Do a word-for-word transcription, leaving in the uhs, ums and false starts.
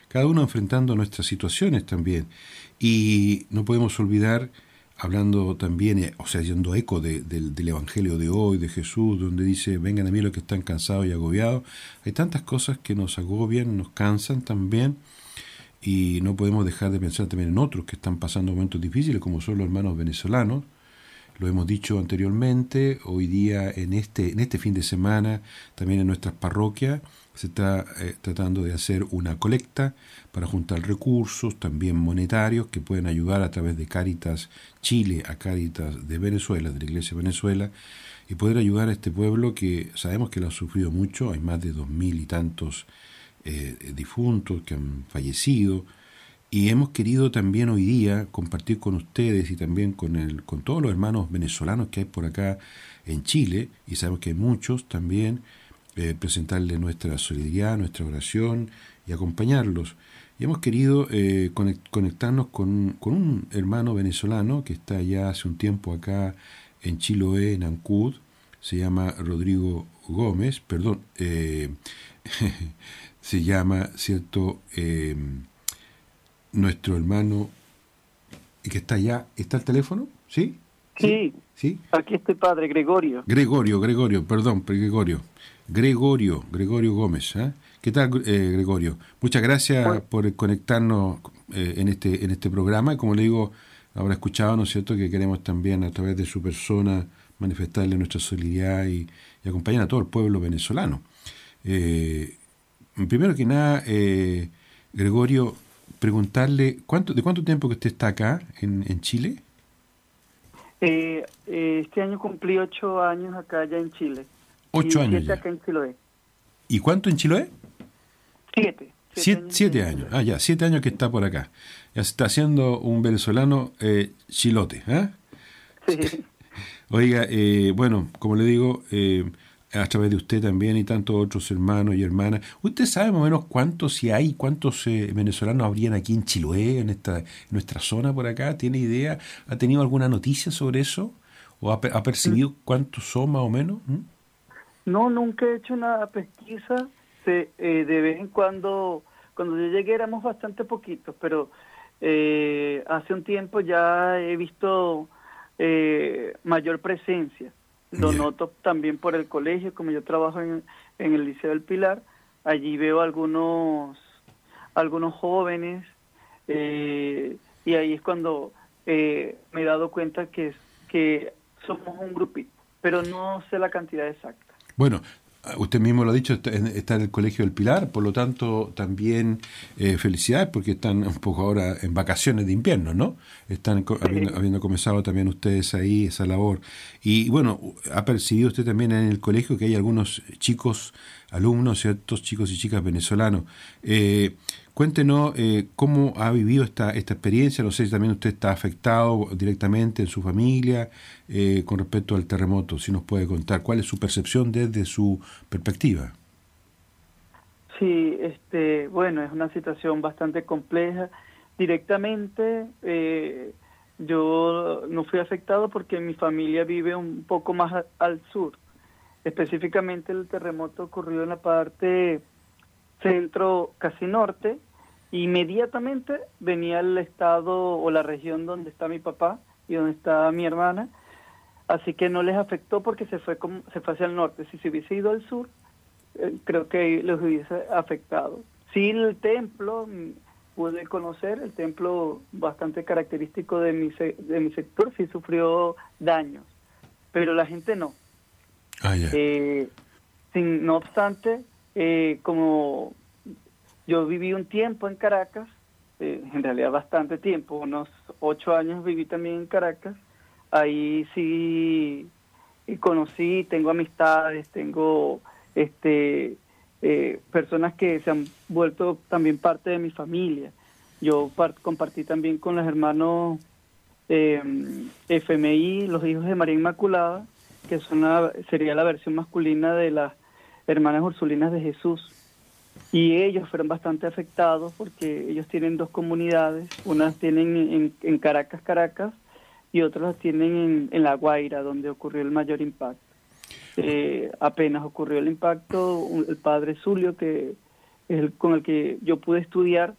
cada uno enfrentando nuestras situaciones también. Y no podemos olvidar, hablando también, eh, o sea, haciendo eco de, del, del Evangelio de hoy, de Jesús, donde dice, vengan a mí los que están cansados y agobiados. Hay tantas cosas que nos agobian, nos cansan también, y no podemos dejar de pensar también en otros que están pasando momentos difíciles, como son los hermanos venezolanos. Lo hemos dicho anteriormente, hoy día en este, en este fin de semana, también en nuestras parroquias, se está eh, tratando de hacer una colecta para juntar recursos, también monetarios, que pueden ayudar a través de Cáritas Chile a Cáritas de Venezuela, de la Iglesia de Venezuela, y poder ayudar a este pueblo que sabemos que lo ha sufrido mucho. Hay más de dos mil y tantos eh, difuntos que han fallecido. Y hemos querido también hoy día compartir con ustedes y también con el, con todos los hermanos venezolanos que hay por acá en Chile, y sabemos que hay muchos también, eh, presentarles nuestra solidaridad, nuestra oración y acompañarlos. Y hemos querido eh, conectarnos con, con un hermano venezolano que está ya hace un tiempo acá en Chiloé, en Ancud. Se llama Rodrigo Gómez, perdón, eh, se llama, ¿cierto?, eh, nuestro hermano que está allá. ¿Está el teléfono? ¿Sí? Sí, ¿Sí? Aquí estoy, padre Gregorio. Gregorio, Gregorio, perdón, Gregorio. Gregorio, Gregorio Gómez. ¿eh? ¿Qué tal, eh, Gregorio? Muchas gracias Bueno, por conectarnos eh, en este en este programa. Y como le digo, habrá escuchado, ¿no es cierto?, que queremos también a través de su persona manifestarle nuestra solidaridad y, y acompañar a todo el pueblo venezolano. Eh, primero que nada, eh, Gregorio, preguntarle, ¿cuánto, ¿de cuánto tiempo que usted está acá en, en Chile? eh, eh, este año cumplí ocho años acá ya en Chile. Ocho Y años siete ya. acá en Chiloé. ¿Y cuánto en Chiloé? Siete. Siete Siete, años. siete en años. Chiloé. Ah, ya, siete años que está por acá. Ya se está haciendo un venezolano eh, chilote. ¿eh? Sí. Oiga, eh, bueno, como le digo, eh, a través de usted también y tantos otros hermanos y hermanas, ¿usted sabe más o menos cuántos, si hay, cuántos eh, venezolanos habrían aquí en Chiloé, en esta en nuestra zona por acá? ¿Tiene idea? ¿Ha tenido alguna noticia sobre eso? ¿O ha, ha percibido cuántos son más o menos? ¿Mm? No, nunca he hecho una pesquisa. Se, eh, de vez en cuando, cuando yo llegué éramos bastante poquitos, pero eh, hace un tiempo ya he visto eh, mayor presencia. Lo Ya. noto también por el colegio, como yo trabajo en, en el Liceo del Pilar, allí veo algunos, algunos jóvenes, eh, y ahí es cuando eh, me he dado cuenta que, que somos un grupito, pero no sé la cantidad exacta. Bueno, usted mismo lo ha dicho, está en, está en el Colegio del Pilar, por lo tanto también eh, felicidades porque están un poco ahora en vacaciones de invierno, ¿no? Están co- habiendo, Sí. habiendo comenzado también ustedes ahí esa labor. Y bueno, ha percibido usted también en el colegio que hay algunos chicos, alumnos, ciertos chicos y chicas venezolanos. Eh, cuéntenos eh, cómo ha vivido esta, esta experiencia. No sé si también usted está afectado directamente en su familia eh, con respecto al terremoto. Si nos puede contar cuál es su percepción desde su perspectiva. Sí, este, bueno, es una situación bastante compleja. Directamente, eh, yo no fui afectado porque mi familia vive un poco más a- al sur. Específicamente el terremoto ocurrió en la parte centro, casi norte. Inmediatamente venía el estado o la región donde está mi papá y donde está mi hermana, así que no les afectó porque se fue como, se fue hacia el norte. Si se hubiese ido al sur, eh, creo que los hubiese afectado. Sí, el templo, mm, pude conocer, el templo bastante característico de mi, se- de mi sector, sí sufrió daños, pero la gente no. Ah, ya. Eh, sin, no obstante, eh, como yo viví un tiempo en Caracas, eh, en realidad bastante tiempo, unos ocho años viví también en Caracas, ahí sí y conocí, tengo amistades, tengo este eh, personas que se han vuelto también parte de mi familia. Yo par- compartí también con los hermanos eh, F M I, los hijos de María Inmaculada, que son la- sería la versión masculina de las hermanas Ursulinas de Jesús. Y ellos fueron bastante afectados porque ellos tienen dos comunidades, unas tienen en, en Caracas, Caracas, y otras las tienen en, en La Guaira, donde ocurrió el mayor impacto. Eh, apenas ocurrió el impacto, un- el padre Zulio, que es el con el que yo pude estudiar,